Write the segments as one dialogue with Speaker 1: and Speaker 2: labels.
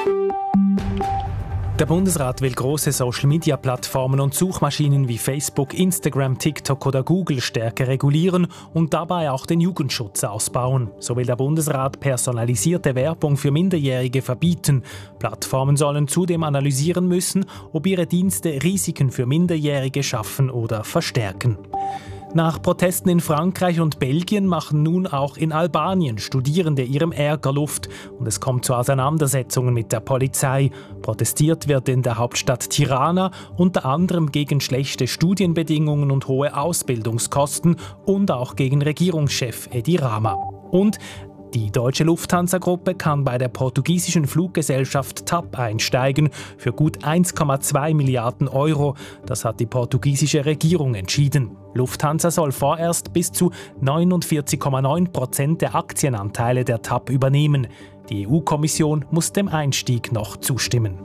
Speaker 1: Der Bundesrat will grosse Social-Media-Plattformen und Suchmaschinen wie Facebook, Instagram, TikTok oder Google stärker regulieren und dabei auch den Jugendschutz ausbauen. So will der Bundesrat personalisierte Werbung für Minderjährige verbieten. Plattformen sollen zudem analysieren müssen, ob ihre Dienste Risiken für Minderjährige schaffen oder verstärken. Nach Protesten in Frankreich und Belgien machen nun auch in Albanien Studierende ihrem Ärger Luft und es kommt zu Auseinandersetzungen mit der Polizei. Protestiert wird in der Hauptstadt Tirana unter anderem gegen schlechte Studienbedingungen und hohe Ausbildungskosten und auch gegen Regierungschef Edi Rama. Und die deutsche Lufthansa-Gruppe kann bei der portugiesischen Fluggesellschaft TAP einsteigen für gut 1,2 Milliarden Euro. Das hat die portugiesische Regierung entschieden. Lufthansa soll vorerst bis zu 49,9% der Aktienanteile der TAP übernehmen. Die EU-Kommission muss dem Einstieg noch zustimmen.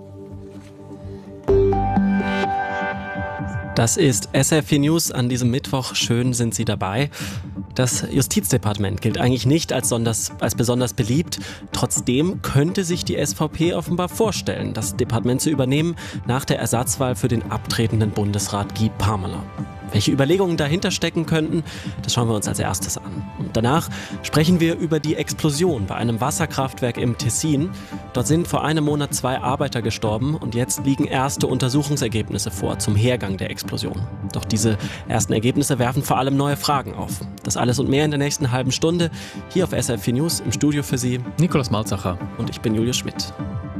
Speaker 2: Das ist SRF News an diesem Mittwoch. Schön sind Sie dabei. Das Justizdepartement gilt eigentlich nicht als besonders beliebt. Trotzdem könnte sich die SVP offenbar vorstellen, das Departement zu übernehmen nach der Ersatzwahl für den abtretenden Bundesrat Guy Parmelin. Welche Überlegungen dahinter stecken könnten, das schauen wir uns als erstes an. Und danach sprechen wir über die Explosion bei einem Wasserkraftwerk im Tessin. Dort sind vor einem Monat 2 Arbeiter gestorben und jetzt liegen erste Untersuchungsergebnisse vor zum Hergang der Explosion. Doch diese ersten Ergebnisse werfen vor allem neue Fragen auf. Das alles und mehr in der nächsten halben Stunde hier auf SRF News im Studio für Sie.
Speaker 3: Nikolaus Malzacher.
Speaker 2: Und ich bin Julius Schmidt.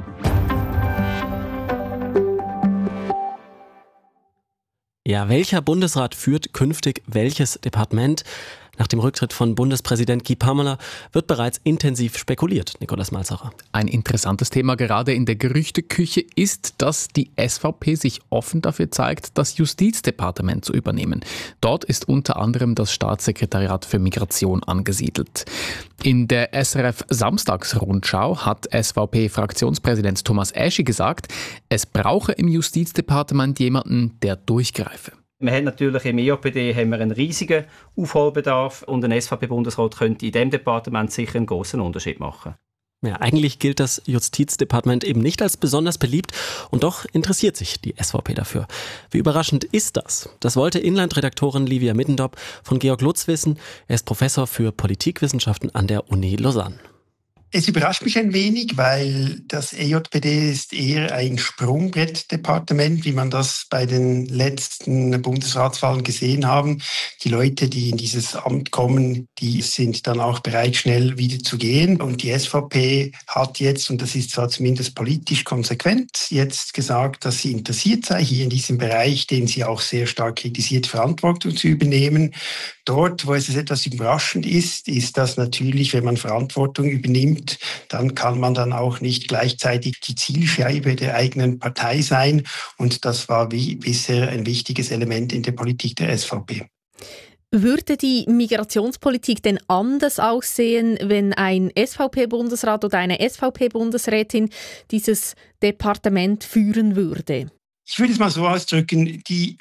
Speaker 2: Ja, welcher Bundesrat führt künftig welches Departement? Nach dem Rücktritt von Bundespräsident Guy Parmelin wird bereits intensiv spekuliert, Nikolaus Malzacher.
Speaker 3: Ein interessantes Thema gerade in der Gerüchteküche ist, dass die SVP sich offen dafür zeigt, das Justizdepartement zu übernehmen. Dort ist unter anderem das Staatssekretariat für Migration angesiedelt. In der SRF Samstagsrundschau hat SVP-Fraktionspräsident Thomas Eschi gesagt, es brauche im Justizdepartement jemanden, der durchgreife.
Speaker 4: Wir haben natürlich im EJPD einen riesigen Aufholbedarf und ein SVP-Bundesrat könnte in diesem Departement sicher einen grossen Unterschied machen.
Speaker 2: Ja, eigentlich gilt das Justizdepartement eben nicht als besonders beliebt und doch interessiert sich die SVP dafür. Wie überraschend ist das? Das wollte Inlandredaktorin Livia Middendorp von Georg Lutz wissen. Er ist Professor für Politikwissenschaften an der Uni Lausanne.
Speaker 5: Es überrascht mich ein wenig, weil das EJPD ist eher ein Sprungbrettdepartement, wie man das bei den letzten Bundesratswahlen gesehen haben. Die Leute, die in dieses Amt kommen, die sind dann auch bereit, schnell wieder zu gehen. Und die SVP hat jetzt, und das ist zwar zumindest politisch konsequent, jetzt gesagt, dass sie interessiert sei, hier in diesem Bereich, den sie auch sehr stark kritisiert, Verantwortung zu übernehmen. Dort, wo es etwas überraschend ist, ist das natürlich, wenn man Verantwortung übernimmt, dann kann man dann auch nicht gleichzeitig die Zielscheibe der eigenen Partei sein. Und das war wie bisher ein wichtiges Element in der Politik der SVP.
Speaker 6: Würde die Migrationspolitik denn anders aussehen, wenn ein SVP-Bundesrat oder eine SVP-Bundesrätin dieses Departement führen würde?
Speaker 5: Ich würde es mal so ausdrücken, die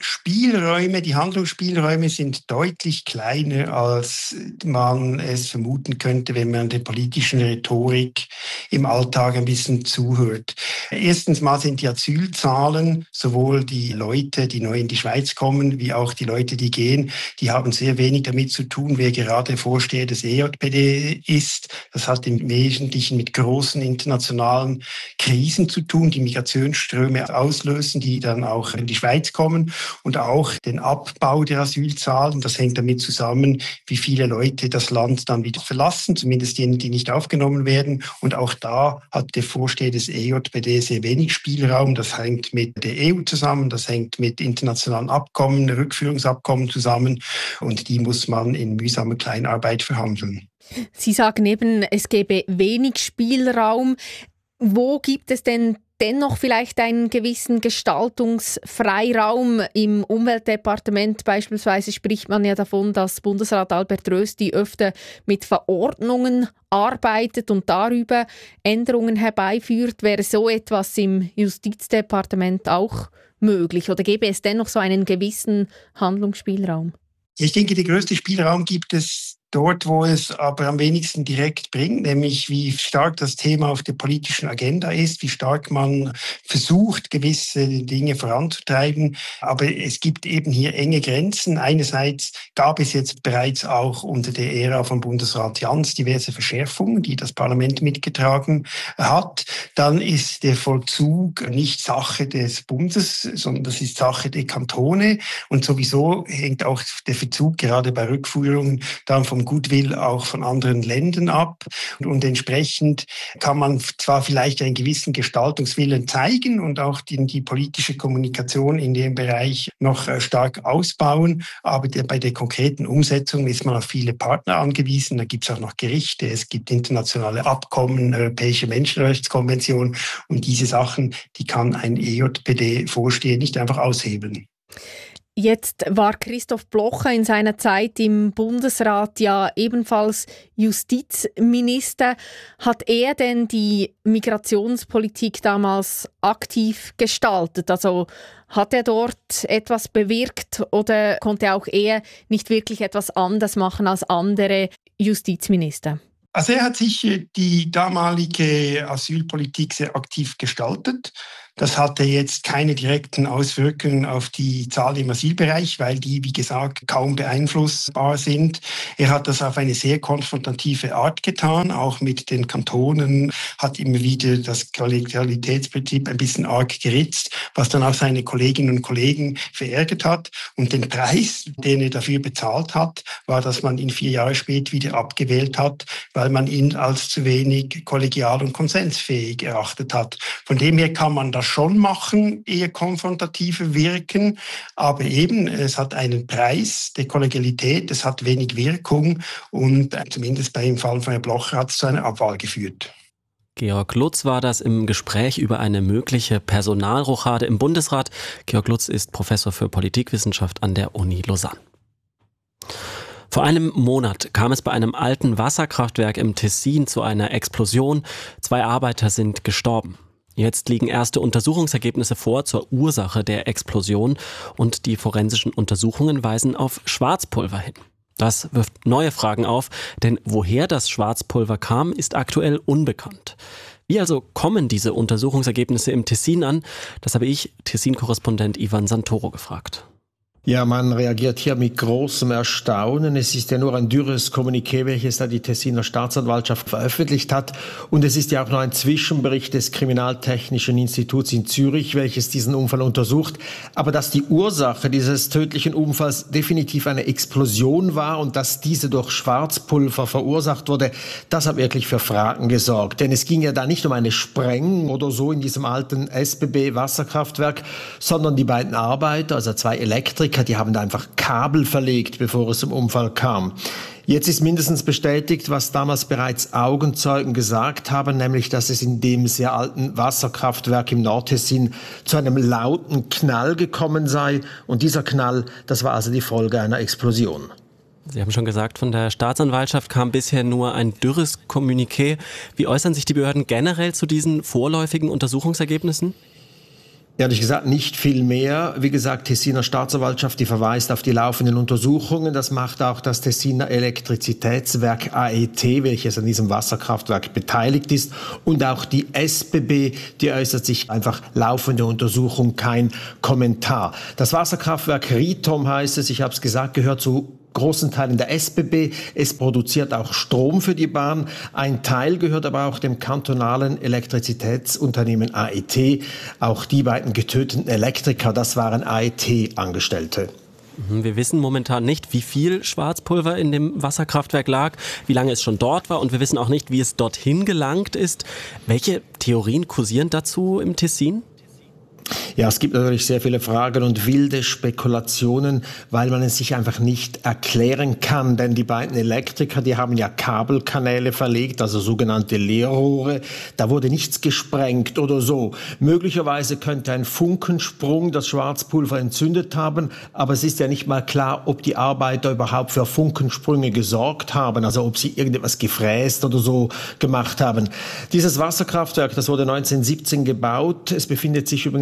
Speaker 5: Handlungsspielräume sind deutlich kleiner, als man es vermuten könnte, wenn man der politischen Rhetorik im Alltag ein bisschen zuhört. Erstens mal sind die Asylzahlen, sowohl die Leute, die neu in die Schweiz kommen, wie auch die Leute, die gehen, die haben sehr wenig damit zu tun, wer gerade Vorsteher des EJPD ist. Das hat im Wesentlichen mit großen internationalen Krisen zu tun, die Migrationsströme auslösen, die dann auch in die Schweiz kommen und auch den Abbau der Asylzahlen. Das hängt damit zusammen, wie viele Leute das Land dann wieder verlassen, zumindest jene, die nicht aufgenommen werden. Und auch da hat der Vorsteher des EJPD sehr wenig Spielraum. Das hängt mit der EU zusammen, das hängt mit internationalen Abkommen, Rückführungsabkommen zusammen und die muss man in mühsamer Kleinarbeit verhandeln.
Speaker 6: Sie sagen eben, es gäbe wenig Spielraum. Wo gibt es denn dennoch vielleicht einen gewissen Gestaltungsfreiraum? Im Umweltdepartement beispielsweise spricht man ja davon, dass Bundesrat Albert Rösti öfter mit Verordnungen arbeitet und darüber Änderungen herbeiführt. Wäre so etwas im Justizdepartement auch möglich oder gäbe es dennoch so einen gewissen Handlungsspielraum?
Speaker 5: Ich denke, der größte Spielraum gibt es dort, wo es aber am wenigsten direkt bringt, nämlich wie stark das Thema auf der politischen Agenda ist, wie stark man versucht, gewisse Dinge voranzutreiben. Aber es gibt eben hier enge Grenzen. Einerseits gab es jetzt bereits auch unter der Ära von Bundesrat Jans diverse Verschärfungen, die das Parlament mitgetragen hat. Dann ist der Vollzug nicht Sache des Bundes, sondern das ist Sache der Kantone. Und sowieso hängt auch der Verzug gerade bei Rückführungen dann vom Goodwill auch von anderen Ländern ab. Und entsprechend kann man zwar vielleicht einen gewissen Gestaltungswillen zeigen und auch die politische Kommunikation in dem Bereich noch stark ausbauen, aber bei der konkreten Umsetzung ist man auf viele Partner angewiesen. Da gibt es auch noch Gerichte, es gibt internationale Abkommen, Europäische Menschenrechtskonvention und diese Sachen, die kann ein EJPD-Vorsteher nicht einfach aushebeln.
Speaker 6: Jetzt war Christoph Blocher in seiner Zeit im Bundesrat ja ebenfalls Justizminister. Hat er denn die Migrationspolitik damals aktiv gestaltet? Also hat er dort etwas bewirkt oder konnte auch er nicht wirklich etwas anders machen als andere Justizminister?
Speaker 5: Also er hat sicher die damalige Asylpolitik sehr aktiv gestaltet. Das hatte jetzt keine direkten Auswirkungen auf die Zahl im Asylbereich, weil die, wie gesagt, kaum beeinflussbar sind. Er hat das auf eine sehr konfrontative Art getan, auch mit den Kantonen, hat immer wieder das Kollegialitätsprinzip ein bisschen arg geritzt, was dann auch seine Kolleginnen und Kollegen verärgert hat. Und den Preis, den er dafür bezahlt hat, war, dass man ihn 4 Jahre später wieder abgewählt hat, weil man ihn als zu wenig kollegial und konsensfähig erachtet hat. Von dem her kann man das schon machen, eher konfrontativer wirken, aber eben, es hat einen Preis der Kollegialität, es hat wenig Wirkung und zumindest beim Fall von Herrn Blocher hat es zu einer Abwahl geführt.
Speaker 2: Georg Lutz war das im Gespräch über eine mögliche Personalrochade im Bundesrat. Georg Lutz ist Professor für Politikwissenschaft an der Uni Lausanne. Vor einem Monat kam es bei einem alten Wasserkraftwerk im Tessin zu einer Explosion. 2 Arbeiter sind gestorben. Jetzt liegen erste Untersuchungsergebnisse vor zur Ursache der Explosion und die forensischen Untersuchungen weisen auf Schwarzpulver hin. Das wirft neue Fragen auf, denn woher das Schwarzpulver kam, ist aktuell unbekannt. Wie also kommen diese Untersuchungsergebnisse im Tessin an? Das habe ich Tessin-Korrespondent Ivan Santoro gefragt.
Speaker 7: Ja, man reagiert hier mit großem Erstaunen. Es ist ja nur ein dürres Kommuniqué, welches da die Tessiner Staatsanwaltschaft veröffentlicht hat. Und es ist ja auch nur ein Zwischenbericht des Kriminaltechnischen Instituts in Zürich, welches diesen Unfall untersucht. Aber dass die Ursache dieses tödlichen Unfalls definitiv eine Explosion war und dass diese durch Schwarzpulver verursacht wurde, das hat wirklich für Fragen gesorgt. Denn es ging ja da nicht um eine Sprengung oder so in diesem alten SBB-Wasserkraftwerk, sondern die beiden Arbeiter, also 2 Elektriker, die haben da einfach Kabel verlegt, bevor es zum Unfall kam. Jetzt ist mindestens bestätigt, was damals bereits Augenzeugen gesagt haben, nämlich, dass es in dem sehr alten Wasserkraftwerk im Nordtessin zu einem lauten Knall gekommen sei. Und dieser Knall, das war also die Folge einer Explosion.
Speaker 2: Sie haben schon gesagt, von der Staatsanwaltschaft kam bisher nur ein dürres Kommuniqué. Wie äußern sich die Behörden generell zu diesen vorläufigen Untersuchungsergebnissen?
Speaker 7: Ehrlich gesagt nicht viel mehr. Wie gesagt, Tessiner Staatsanwaltschaft, die verweist auf die laufenden Untersuchungen. Das macht auch das Tessiner Elektrizitätswerk AET, welches an diesem Wasserkraftwerk beteiligt ist. Und auch die SBB, die äußert sich einfach laufende Untersuchung, kein Kommentar. Das Wasserkraftwerk Ritom heißt es, ich habe es gesagt, gehört zu großen Teilen der SBB. Es produziert auch Strom für die Bahn. Ein Teil gehört aber auch dem kantonalen Elektrizitätsunternehmen AET. Auch die beiden getöteten Elektriker, das waren AET-Angestellte.
Speaker 2: Wir wissen momentan nicht, wie viel Schwarzpulver in dem Wasserkraftwerk lag, wie lange es schon dort war und wir wissen auch nicht, wie es dorthin gelangt ist. Welche Theorien kursieren dazu im Tessin?
Speaker 7: Ja, es gibt natürlich sehr viele Fragen und wilde Spekulationen, weil man es sich einfach nicht erklären kann. Denn die beiden Elektriker, die haben ja Kabelkanäle verlegt, also sogenannte Leerrohre. Da wurde nichts gesprengt oder so. Möglicherweise könnte ein Funkensprung das Schwarzpulver entzündet haben, aber es ist ja nicht mal klar, ob die Arbeiter überhaupt für Funkensprünge gesorgt haben, also ob sie irgendetwas gefräst oder so gemacht haben. Dieses Wasserkraftwerk, das wurde 1917 gebaut. Es befindet sich übrigens jetzt in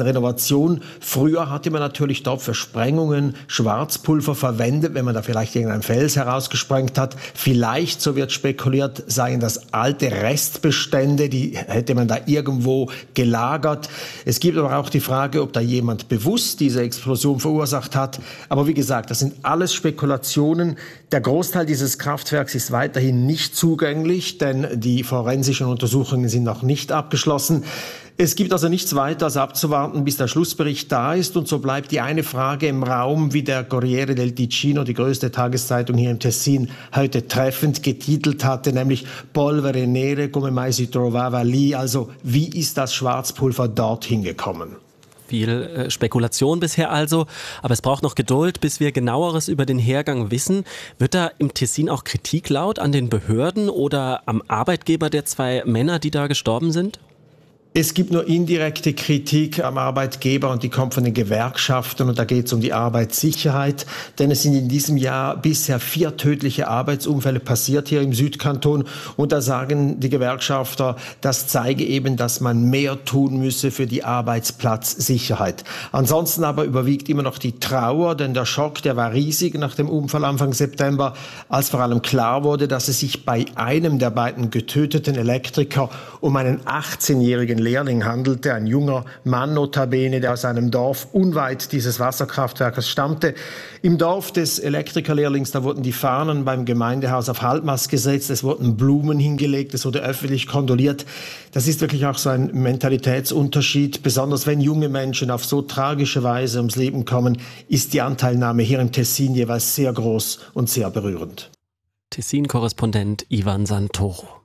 Speaker 7: Renovation. Früher hatte man natürlich dort für Sprengungen Schwarzpulver verwendet, wenn man da vielleicht irgendeinen Fels herausgesprengt hat. Vielleicht, so wird spekuliert, seien das alte Restbestände, die hätte man da irgendwo gelagert. Es gibt aber auch die Frage, ob da jemand bewusst diese Explosion verursacht hat. Aber wie gesagt, das sind alles Spekulationen. Der Großteil dieses Kraftwerks ist weiterhin nicht zugänglich, denn die forensischen Untersuchungen sind noch nicht abgeschlossen. Es gibt also nichts weiter als abzuwarten, bis der Schlussbericht da ist. Und so bleibt die eine Frage im Raum, wie der Corriere del Ticino, die größte Tageszeitung hier im Tessin, heute treffend getitelt hatte, nämlich Polvere nere come mai si trovava lì, also wie ist das Schwarzpulver dorthin gekommen?
Speaker 2: Viel Spekulation bisher also, aber es braucht noch Geduld, bis wir Genaueres über den Hergang wissen. Wird da im Tessin auch Kritik laut an den Behörden oder am Arbeitgeber der 2 Männer, die da gestorben sind?
Speaker 7: Es gibt nur indirekte Kritik am Arbeitgeber und die kommt von den Gewerkschaften und da geht es um die Arbeitssicherheit, denn es sind in diesem Jahr bisher 4 tödliche Arbeitsunfälle passiert hier im Südkanton und da sagen die Gewerkschafter, das zeige eben, dass man mehr tun müsse für die Arbeitsplatzsicherheit. Ansonsten aber überwiegt immer noch die Trauer, denn der Schock, der war riesig nach dem Unfall Anfang September, als vor allem klar wurde, dass es sich bei einem der beiden getöteten Elektriker um einen 18-jährigen Lehrling handelte, ein junger Mann notabene, der aus einem Dorf unweit dieses Wasserkraftwerkes stammte. Im Dorf des Elektrikerlehrlings, da wurden die Fahnen beim Gemeindehaus auf Halbmast gesetzt, es wurden Blumen hingelegt, es wurde öffentlich kondoliert. Das ist wirklich auch so ein Mentalitätsunterschied, besonders wenn junge Menschen auf so tragische Weise ums Leben kommen, ist die Anteilnahme hier im Tessin jeweils sehr groß und sehr berührend.
Speaker 2: Tessin-Korrespondent Ivan Santoro.